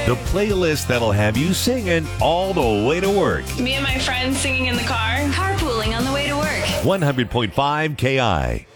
The playlist that'll have you singing all the way to work. Me and my friends singing in the car. Carpooling on the way to work. 100.5 KI.